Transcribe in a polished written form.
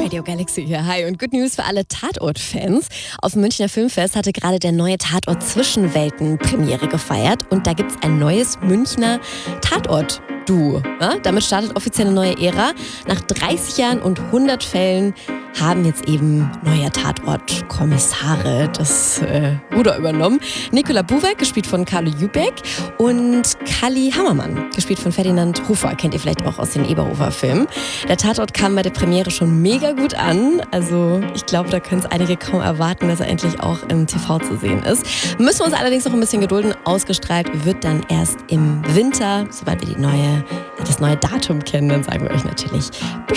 Radio Galaxy hier. Hi und Good News für alle Tatort-Fans. Auf dem Münchner Filmfest hatte gerade der neue Tatort Zwischenwelten Premiere gefeiert und da gibt's ein neues Münchner Tatort-Duo. Ja, damit startet offiziell eine neue Ära. Nach 30 Jahren und 100 Fällen haben jetzt eben neue Tatort-Kommissare das Ruder übernommen. Nicola Buwek, gespielt von Carlo Jübeck, und Kalli Hammermann, gespielt von Ferdinand Hofer, kennt ihr vielleicht auch aus den Eberhofer-Filmen. Der Tatort kam bei der Premiere schon mega gut an. Also ich glaube, da können es einige kaum erwarten, dass er endlich auch im TV zu sehen ist. Müssen wir uns allerdings noch ein bisschen gedulden. Ausgestrahlt wird dann erst im Winter. Sobald wir das neue Datum kennen, dann sagen wir euch natürlich Bescheid.